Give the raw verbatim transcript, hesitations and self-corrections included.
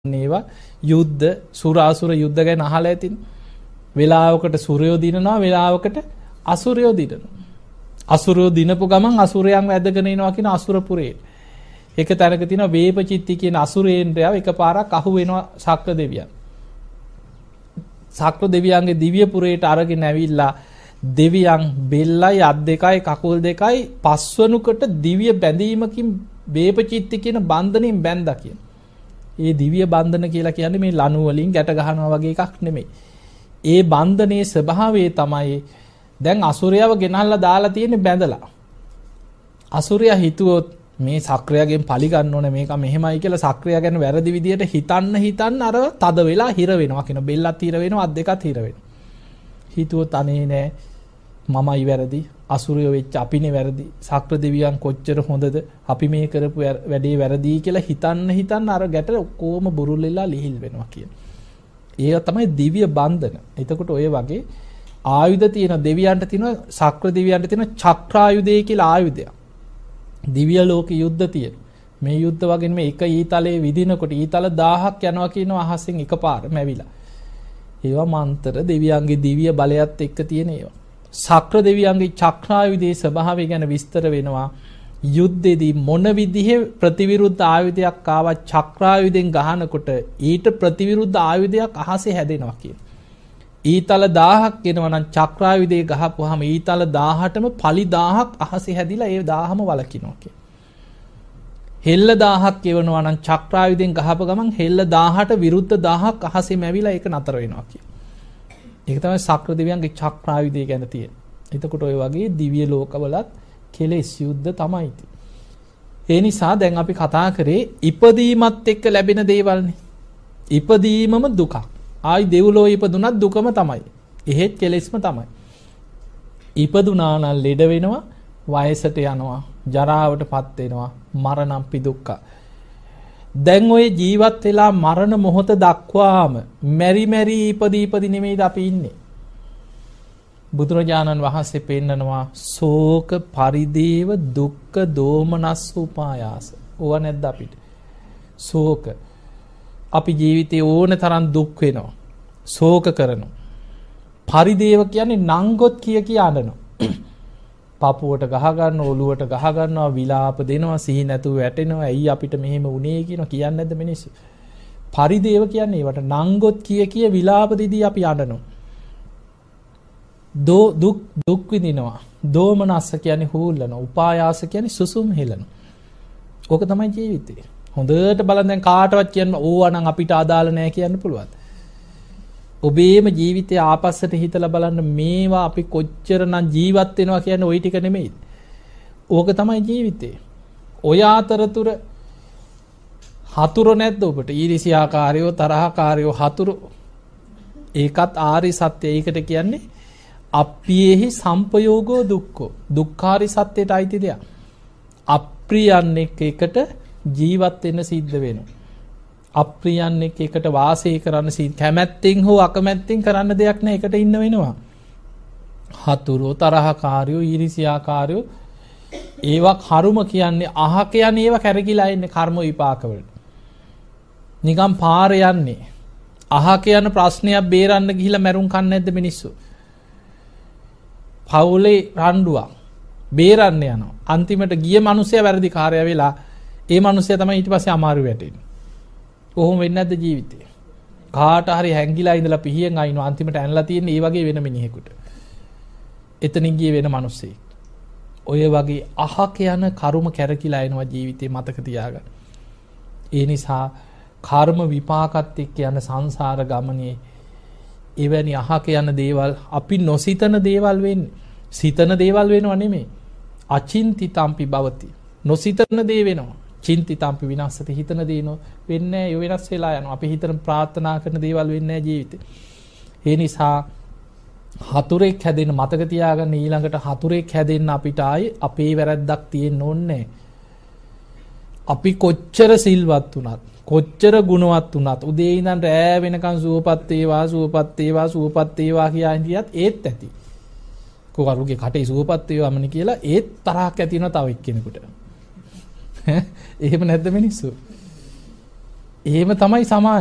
ඒවා යුද්ධ සුරාසුර යුද්ධ ගැන අහලා ඇතින් වෙලාවකට සුරයෝ දිනනවා වෙලාවකට අසුරයෝ දිනනවා අසුරයෝ දිනපු ගමන් අසුරයන් වැදගෙන එනවා කියන අසුරපුරේ එක තැනක තියෙනවා වේපචිත්ති කියන අසුරේන්ද්‍රයව එකපාරක් අහු වෙනවා ශක්‍ර දෙවියන් ශක්‍ර දෙවියන්ගේ දිව්‍ය පුරේට අරගෙන ඇවිල්ලා දෙවියන් බෙල්ලයි අත් දෙකයි කකුල් දෙකයි පස්වනුකට දිව්‍ය බැඳීමකින් වේපචිත්ති කියන බන්ධනෙන් බැඳලා කියන ඒ දිව්‍ය බන්ධන කියලා කියන්නේ මේ ලණු වලින් ගැට ගහනවා වගේ එකක් නෙමෙයි. ඒ බන්ධනයේ ස්වභාවය තමයි දැන් අසුරයව ගෙනල්ලා දාලා තියෙන්නේ බැඳලා. අසුරයා හිතුවොත් මේ සක්‍රයාගෙන් පලි ගන්න ඕනේ මේක මෙහෙමයි කියලා සක්‍රයා ගැන වැරදි විදියට හිතන්න හිතන්න අර තද වෙලා හිර වෙනවා කියන බෙල්ලත් හිර වෙනවා අත් දෙකත් හිර වෙනවා. හිතුවොත් අනේ නෑ මමයි වැරදි අසුරයෝ වෙච්ච අපිනේ වැරදි සක්‍ර දෙවියන් කොච්චර හොඳද අපි මේ කරපු වැඩේ වැරදි කියලා හිතන්න හිතන්න අර ගැට ඔක්කොම බුරුල් වෙලා ලිහිල් වෙනවා කියන. ඒක තමයි දිව්‍ය බන්ධන. එතකොට ඔය වගේ ආයුධ තියෙන දෙවියන්ට තියෙන සක්‍ර දෙවියන්ට තියෙන චක්‍රායුධය කියලා ආයුධයක්. දිව්‍ය ලෝක යුද්ධ තියෙන. මේ යුද්ධ වගේ මේ එක ඊතලයේ විදිනකොට ඊතල දහයක් යනවා කියනවා අහසෙන් එකපාර මැවිලා. ඒවා මන්ත්‍ර දෙවියන්ගේ දිව්‍ය බලයත් එක්ක තියෙන ඒවා. සක්‍ර දෙවියන්ගේ චක්‍රායුධයේ ස්වභාවය ගැන විස්තර වෙනවා. යුද්ධෙදී මොන විදිහේ ප්‍රතිවිරුද්ධ ආයුධයක් ආවත් චක්‍රායුධෙන් ගහනකොට ඊට ප්‍රතිවිරුද්ධ ආයුධයක් අහසේ හැදෙනවා කියන. ඊතල දහයක් එනවා නම් චක්‍රායුධයේ ගහපුවාම ඊතල දහයටම පලි දහයක් අහසේ හැදිලා ඒ දහම වලකිනවා කියන. හෙල්ල දහයක් එවනවා නම් චක්‍රායුධෙන් ගහපු ගමන් හෙල්ල දහයට විරුද්ධ දහයක් අහසේ මැවිලා ඒක නතර වෙනවා කියන. ඒක තමයි සක්‍ර දෙවියන්ගේ චක්‍රායුධය ගැන තියෙන. එතකොට ඔය වගේ දිව්‍ය ලෝකවලත් කෙලෙස් යුද්ධ තමයි තියෙන්නේ. ඒ නිසා දැන් අපි කතා කරේ ඉපදීමත් එක්ක ලැබෙන දේවල්නේ. ඉපදීමම දුකක්. ආයි දෙව්ලෝ ඉපදුනත් දුකම තමයි. එහෙත් කෙලෙස්ම තමයි. ඉපදුනා නම් ලෙඩ වෙනවා, වයසට යනවා, ජරාවටපත් වෙනවා, මරණම්පි දුක්ඛ. දැන් ඔය ජීවත් වෙලා මරණ මොහොත දක්වාම මෙරි මෙරි ඉපදී ඉපදී නෙමෙයිද අපි ඉන්නේ. බුදුරජාණන් වහන්සේ පෙන්නනවා ශෝක පරිදේව දුක්ඛ දෝමනස් උපායාස. ඕව නැද්ද අපිට? ශෝක අපි ජීවිතේ ඕන තරම් දුක් වෙනවා. ශෝක කරනවා. පරිදේව කියන්නේ නංගොත් කිය කිය අඬනවා. පපුවට ගහ ගන්න ඔලුවට ගහ ගන්නවා විලාප දෙනවා සිහි නැතුව වැටෙනවා ඇයි අපිට මෙහෙම වුනේ කියනවා කියන්නේ නැද්ද මිනිස්සු පරිදේව කියන්නේ ඒවට නංගොත් කිය කිය විලාප දෙදී අපි අඬනවා දෝ දුක් දුක් විඳිනවා දෝමනස්ස කියන්නේ හූල්ලනවා උපායාස කියන්නේ සුසුම් හෙලනවා ඕක තමයි ජීවිතේ හොඳට බලන්න දැන් කාටවත් කියන්න ඕවා නම් අපිට අදාළ නැහැ කියන්න පුළුවන් ඔබේම ජීවිතය ආපස්සට හිතලා බලන්න මේවා අපි කොච්චරනම් ජීවත් වෙනවා කියන්නේ ওই ටික නෙමෙයි. ඕක තමයි ජීවිතේ. ඔය අතරතුර හතුරු නැද්ද ඔබට? ඊර්ෂ්‍යාකාරයෝ තරහකාරයෝ හතුරු. ඒකත් ආරි සත්‍ය. ඒකට කියන්නේ අප්පියෙහි සම්පයෝගෝ දුක්ඛෝ. දුක්ඛාරි සත්‍යයට අයිති දෙයක්. අප්‍රියන් එකට ජීවත් වෙන්න සිද්ධ වෙනවා. අප්‍රියන් එක්ක එකට වාසය කරන්න සිද්ධ කැමැත්තෙන් හෝ අකමැත්තෙන් කරන්න දෙයක් නෑ එකට ඉන්න වෙනවා. හතුරෝ තරහකාරයෝ ඊර්ෂ්‍යාකාරයෝ ඒවා කර්ම කියන්නේ අහ කියන්නේ ඒවා කැරකිලා ඉන්නේ කර්ම විපාක වලට. නිකන් පාර යන්නේ. අහ කියන ප්‍රශ්නයක් බේරන්න ගිහිල්ලා මැරුම් කන්නේ නැද්ද මිනිස්සු? පවුලේ රණ්ඩුවක් බේරන්න යනවා. අන්තිමට ගිය මිනිස්සයා වැරදි කාර්යය වෙලා ඒ මිනිස්සයා තමයි ඊට පස්සේ අමාරු වැටෙන්නේ. කොහොම වෙන්නේ නැද්ද ජීවිතේ? කාට හරි හැංගිලා ඉඳලා පිහියෙන් අයින්ව අන්තිමට ඇනලා තියෙන්නේ ඒ වගේ වෙන මිනිහෙකුට. එතනින් ගියේ වෙන මිනිස්සෙක්. ඔය වගේ අහක යන කර්ම කැරකිලා එනවා ජීවිතේ මතක තියාගන්න. ඒ නිසා කර්ම විපාකත් එක්ක යන සංසාර ගමනේ එවැනි අහක යන දේවල් අපි නොසිතන දේවල් වෙන්නේ. සිතන දේවල් වෙනව නෙමෙයි. අචින්තිතම්පි භවති. නොසිතන දේ වෙනවා. චින්තිතම්පි විනාශති හිතන දේ නෝ වෙන්නේ නැහැ. වෙනස් වෙලා යනවා. අපි හිතන ප්‍රාර්ථනා කරන දේවල් වෙන්නේ නැහැ ජීවිතේ. ඒ නිසා හතුරෙක් හැදෙන්න මතක තියාගන්න ඊළඟට හතුරෙක් හැදෙන්න අපිට ආයේ අපේ වැරද්දක් තියෙන්න ඕනේ. අපි කොච්චර සිල්වත් වුණත් කොච්චර ගුණවත් වුණත් උදේ ඉඳන් රෑ වෙනකන් සුවපත් වේවා සුවපත් වේවා සුවපත් වේවා කියා හිටියත් ඒත් ඇති. කොහරුගේ කටේ සුවපත් වේවාමනි කියලා ඒත් තරහක් ඇති වෙනවා තව එක්කෙනෙකුට. එහෙම නැද්ද මිනිස්සු? එහෙම තමයි සමාජය.